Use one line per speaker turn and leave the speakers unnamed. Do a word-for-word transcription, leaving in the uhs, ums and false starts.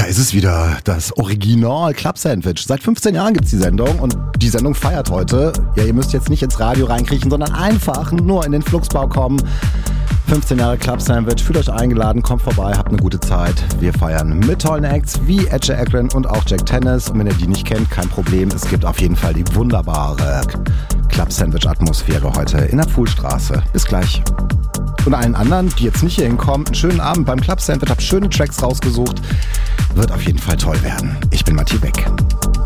ist es wieder, das Original Club Sandwich. Seit fünfzehn Jahren gibt's die Sendung und die Sendung feiert heute. Ja, ihr müsst jetzt nicht ins Radio reinkriechen, sondern einfach nur in den Flugsbau kommen. fünfzehn Jahre Club Sandwich, fühlt euch eingeladen, kommt vorbei, habt eine gute Zeit. Wir feiern mit tollen Acts wie Ed Sheeran und auch Jack Tennis. Und wenn ihr die nicht kennt, kein Problem, es gibt auf jeden Fall die wunderbare Club Sandwich Atmosphäre heute in der Pfuhlstraße. Bis gleich. Und allen anderen, die jetzt nicht hier hinkommen, einen schönen Abend beim Club Sandwich, hab schöne Tracks rausgesucht. Wird auf jeden Fall toll werden. Ich bin Matti Beck.